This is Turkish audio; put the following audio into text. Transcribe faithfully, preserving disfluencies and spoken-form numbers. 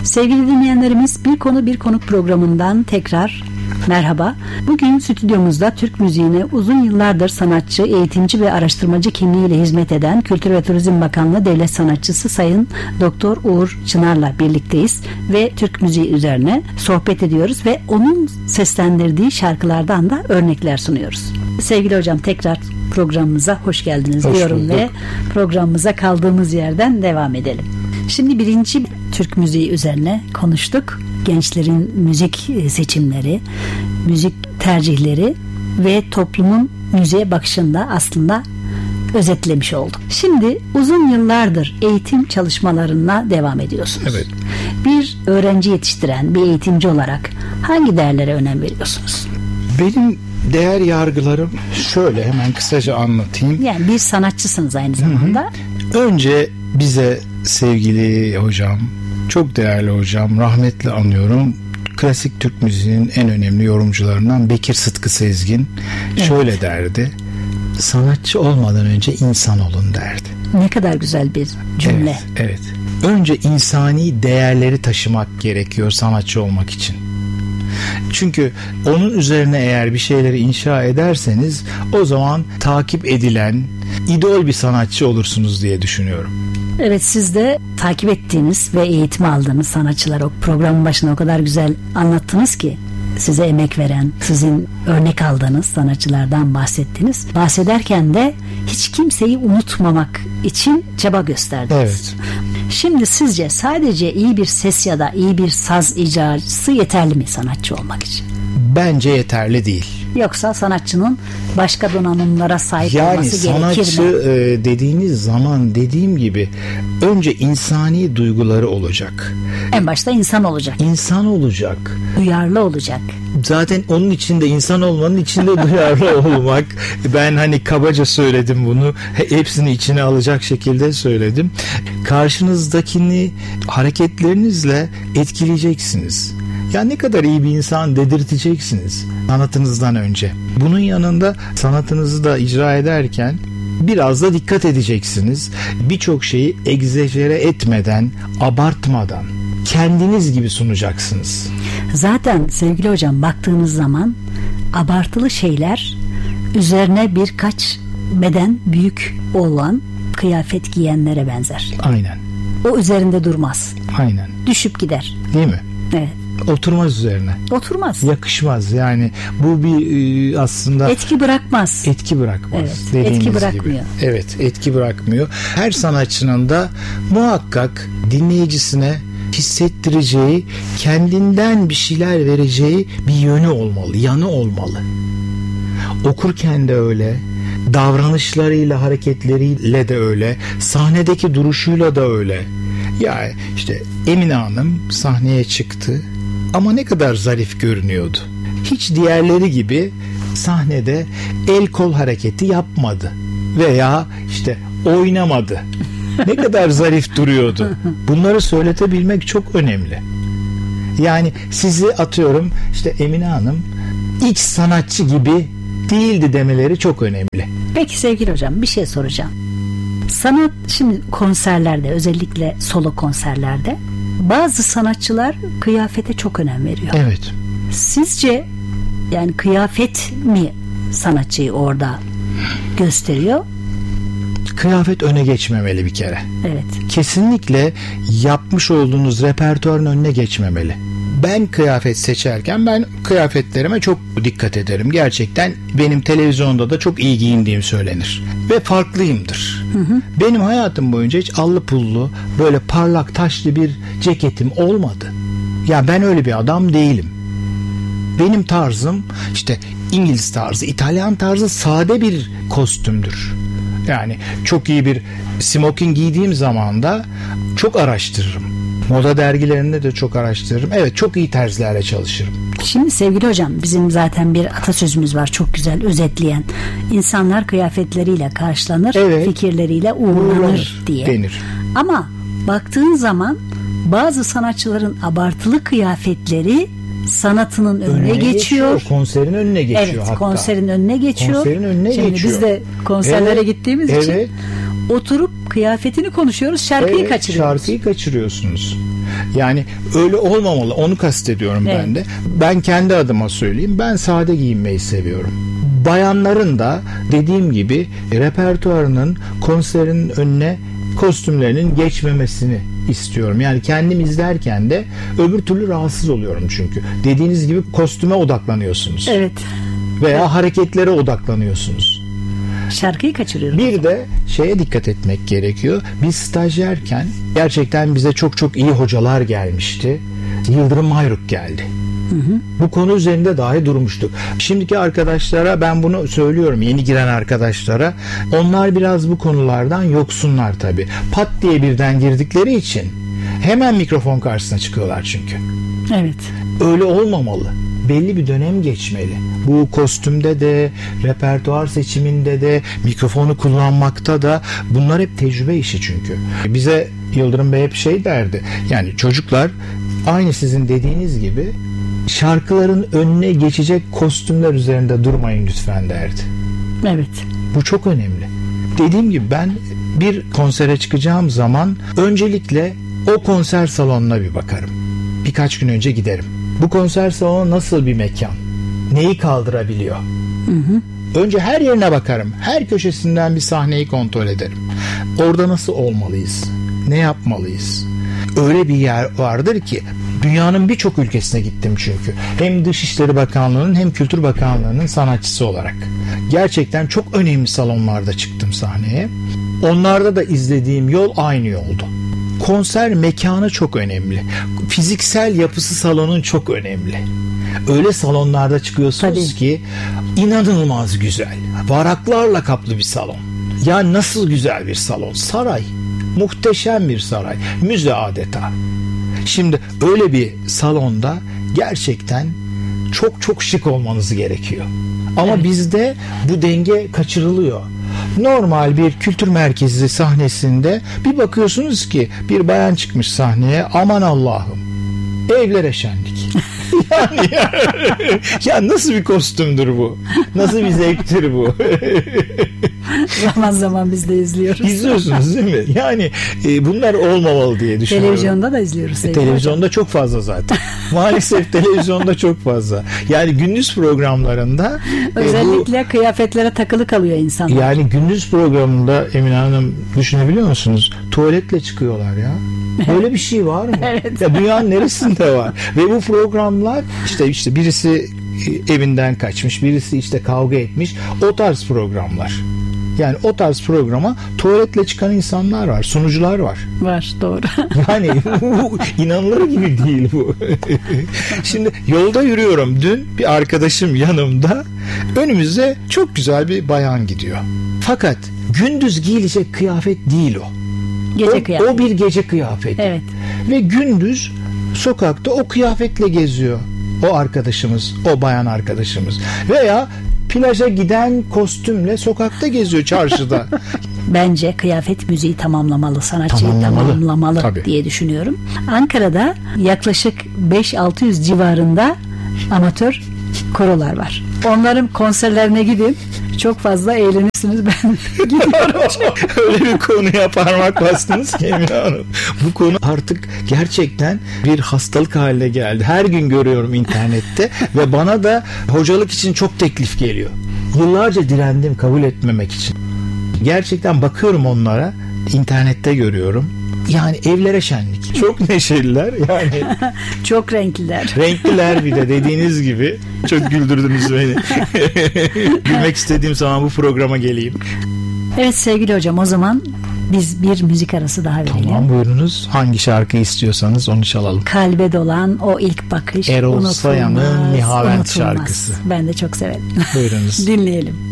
Sevgili dinleyenlerimiz, Bir Konu Bir Konuk programından tekrar merhaba. Bugün stüdyomuzda Türk müziğine uzun yıllardır sanatçı, eğitimci ve araştırmacı kimliğiyle hizmet eden Kültür ve Turizm Bakanlığı Devlet Sanatçısı Sayın Doktor Uğur Çınar'la birlikteyiz ve Türk müziği üzerine sohbet ediyoruz ve onun seslendirdiği şarkılardan da örnekler sunuyoruz. Sevgili hocam, tekrar programımıza hoş geldiniz hoş diyorum bulduk. Ve programımıza kaldığımız yerden devam edelim. Şimdi birinci Türk müziği üzerine konuştuk. Gençlerin müzik seçimleri, müzik tercihleri ve toplumun müziğe bakışında aslında özetlemiş olduk. Şimdi uzun yıllardır eğitim çalışmalarına devam ediyorsunuz. Evet. Bir öğrenci yetiştiren bir eğitimci olarak hangi değerlere önem veriyorsunuz? Benim değer yargılarım şöyle, hemen kısaca anlatayım. Yani bir sanatçısınız aynı zamanda. Hı hı. Önce bize sevgili hocam, çok değerli hocam, rahmetli anıyorum, klasik Türk müziğinin en önemli yorumcularından Bekir Sıtkı Sezgin evet. şöyle derdi: sanatçı olmadan önce insan olun derdi. Ne kadar güzel bir cümle. Evet, evet. Önce insani değerleri taşımak gerekiyor sanatçı olmak için. Çünkü onun üzerine eğer bir şeyleri inşa ederseniz o zaman takip edilen, idol bir sanatçı olursunuz diye düşünüyorum. Evet, siz de takip ettiğiniz ve eğitim aldığınız sanatçılar, o programın başına o kadar güzel anlattınız ki, size emek veren, sizin örnek aldığınız sanatçılardan bahsettiniz. Bahsederken de hiç kimseyi unutmamak için çaba gösterdiniz. Evet. Şimdi sizce sadece iyi bir ses ya da iyi bir saz icracısı yeterli mi sanatçı olmak için? Bence yeterli değil. Yoksa sanatçının başka donanımlara sahip yani olması gerekir mi? Yani sanatçı dediğiniz zaman, dediğim gibi, önce insani duyguları olacak. En başta insan olacak. İnsan olacak. Duyarlı olacak. Zaten onun içinde, insan olmanın içinde duyarlı olmak. Ben hani kabaca söyledim bunu. Hepsini içine alacak şekilde söyledim. Karşınızdakini hareketlerinizle etkileyeceksiniz. Ya ne kadar iyi bir insan dedirteceksiniz sanatınızdan önce. Bunun yanında sanatınızı da icra ederken biraz da dikkat edeceksiniz. Birçok şeyi egzajere etmeden, abartmadan kendiniz gibi sunacaksınız. Zaten sevgili hocam, baktığınız zaman abartılı şeyler üzerine birkaç beden büyük olan kıyafet giyenlere benzer. Aynen. O üzerinde durmaz. Aynen. Düşüp gider. Değil mi? Evet. Oturmaz üzerine. Oturmaz. Yakışmaz. Yani bu bir aslında etki bırakmaz. Etki bırakmaz. Evet, etki bırakmıyor. Gibi. Evet, etki bırakmıyor. Her sanatçının da muhakkak dinleyicisine hissettireceği, kendinden bir şeyler vereceği bir yönü olmalı, yanı olmalı. Okurken de öyle, davranışlarıyla, hareketleriyle de öyle, sahnedeki duruşuyla da öyle. Yani işte Emine Hanım sahneye çıktı ama ne kadar zarif görünüyordu. Hiç diğerleri gibi sahnede el kol hareketi yapmadı veya işte oynamadı. Ne kadar zarif duruyordu. Bunları söyletebilmek çok önemli. Yani sizi atıyorum işte Emine Hanım X sanatçı gibi değildi demeleri çok önemli. Peki sevgili hocam, bir şey soracağım. Sanat, şimdi konserlerde, özellikle solo konserlerde bazı sanatçılar kıyafete çok önem veriyor. Evet. Sizce yani kıyafet mi sanatçıyı orada gösteriyor? Kıyafet öne geçmemeli bir kere. Evet. Kesinlikle yapmış olduğunuz repertuarın önüne geçmemeli. Ben kıyafet seçerken ben kıyafetlerime çok dikkat ederim. Gerçekten benim televizyonda da çok iyi giyindiğim söylenir. Ve farklıyımdır. Hı hı. Benim hayatım boyunca hiç allı pullu, böyle parlak taşlı bir ceketim olmadı. Ya ben öyle bir adam değilim. Benim tarzım işte İngiliz tarzı, İtalyan tarzı sade bir kostümdür. Yani çok iyi bir smoking giydiğim zaman da çok araştırırım. Moda dergilerinde de çok araştırırım. Evet, çok iyi terzilerle çalışırım. Şimdi sevgili hocam, bizim zaten bir atasözümüz var çok güzel özetleyen. İnsanlar kıyafetleriyle karşılanır, evet, fikirleriyle uğurlanır, uğurlanır diye. Denir. Ama baktığın zaman bazı sanatçıların abartılı kıyafetleri sanatının önüne, önüne geçiyor. geçiyor. Konserin önüne geçiyor evet, hatta. konserin önüne geçiyor. Konserin önüne Şimdi geçiyor. biz de konserlere evet, gittiğimiz evet. için oturup kıyafetini konuşuyoruz, şarkıyı evet, kaçırıyoruz. Şarkıyı kaçırıyorsunuz. Yani öyle olmamalı. Onu kastediyorum evet. ben de. Ben kendi adıma söyleyeyim. Ben sade giyinmeyi seviyorum. Bayanların da dediğim gibi repertuarının konserin önüne kostümlerinin geçmemesini istiyorum. Yani kendim izlerken de öbür türlü rahatsız oluyorum çünkü. Dediğiniz gibi kostüme odaklanıyorsunuz. Evet. Veya evet. hareketlere odaklanıyorsunuz. Şarkıyı kaçırıyoruz. Bir de şeye dikkat etmek gerekiyor. Biz stajyerken gerçekten bize çok çok iyi hocalar gelmişti. Yıldırım Mayruk geldi. Hı hı. Bu konu üzerinde dahi durmuştuk. Şimdiki arkadaşlara ben bunu söylüyorum, yeni giren arkadaşlara. Onlar biraz bu konulardan yoksunlar tabii. Pat diye birden girdikleri için hemen mikrofon karşısına çıkıyorlar çünkü. Evet. Öyle olmamalı. Belli bir dönem geçmeli. Bu kostümde de, repertuar seçiminde de, mikrofonu kullanmakta da, bunlar hep tecrübe işi çünkü. Bize Yıldırım Bey hep şey derdi. Yani çocuklar aynı sizin dediğiniz gibi şarkıların önüne geçecek kostümler üzerinde durmayın lütfen derdi. Evet. Bu çok önemli. Dediğim gibi ben bir konsere çıkacağım zaman öncelikle o konser salonuna bir bakarım. Birkaç gün önce giderim. Bu konser salonu nasıl bir mekan? Neyi kaldırabiliyor? Hı hı. Önce her yerine bakarım. Her köşesinden bir sahneyi kontrol ederim. Orada nasıl olmalıyız? Ne yapmalıyız? Öyle bir yer vardır ki dünyanın birçok ülkesine gittim çünkü. Hem Dışişleri Bakanlığı'nın hem Kültür Bakanlığı'nın sanatçısı olarak. Gerçekten çok önemli salonlarda çıktım sahneye. Onlarda da izlediğim yol aynı yoldu. Konser mekanı çok önemli. Fiziksel yapısı salonun çok önemli. Öyle salonlarda çıkıyorsunuz Tabii. ki inanılmaz güzel. Varaklarla kaplı bir salon. Ya nasıl güzel bir salon. Saray. Muhteşem bir saray. Müze adeta. Şimdi öyle bir salonda gerçekten çok çok şık olmanız gerekiyor. Ama evet. bizde bu denge kaçırılıyor. Normal bir kültür merkezi sahnesinde bir bakıyorsunuz ki bir bayan çıkmış sahneye, aman Allah'ım, evlere şenlik. yani ya, ya nasıl bir kostümdür bu? Nasıl bir zevktir bu? Zaman zaman biz de izliyoruz. İzliyorsunuz değil mi? Yani e, bunlar olmamalı diye düşünüyorum. Televizyonda da izliyoruz. E, televizyonda hocam. Çok fazla zaten. Maalesef televizyonda çok fazla. Yani gündüz programlarında özellikle e, bu, kıyafetlere takılı kalıyor insanlar. Yani gündüz programında Emine Hanım düşünebiliyor musunuz? Tuvaletle çıkıyorlar ya. Böyle bir şey var mı? Evet. Ya dünyanın neresinde var? Ve bu programlar işte işte birisi evinden kaçmış, birisi işte kavga etmiş. O tarz programlar. Yani o tarz programa tuvaletle çıkan insanlar var, sunucular var. Var, doğru. Yani bu inanılır gibi değil bu. Şimdi yolda yürüyorum. Dün bir arkadaşım yanımda. Önümüzde çok güzel bir bayan gidiyor. Fakat gündüz giyilecek kıyafet değil o. Gece o, kıyafeti. O bir gece kıyafeti. Evet. Ve gündüz sokakta o kıyafetle geziyor. O arkadaşımız, o bayan arkadaşımız. Veya plaja giden kostümle sokakta geziyor çarşıda. Bence kıyafet müziği tamamlamalı, sanatçıyı tamamlamalı, tamamlamalı diye düşünüyorum. Ankara'da yaklaşık beş altı yüz civarında amatör korolar var. Onların konserlerine gidin. Çok fazla eğlenirsiniz. Ben gidiyorum. Öyle bir konuya parmak bastınız ki Emine Hanım. Bu konu artık gerçekten bir hastalık haline geldi. Her gün görüyorum internette ve bana da hocalık için çok teklif geliyor. Yıllarca direndim kabul etmemek için. Gerçekten bakıyorum onlara, internette görüyorum. Yani evlere şenlik. Çok neşeliler yani. Çok renkliler. Renkliler bir de dediğiniz gibi. Çok güldürdünüz beni. Gülmek istediğim zaman bu programa geleyim. Evet sevgili hocam, o zaman biz bir müzik arası daha verelim. Tamam, buyurunuz. Hangi şarkı istiyorsanız onu çalalım. Kalbe dolan o ilk bakış. Erol Sayan'ın Nihavent şarkısı. Ben de çok severim. Buyurunuz. Dinleyelim.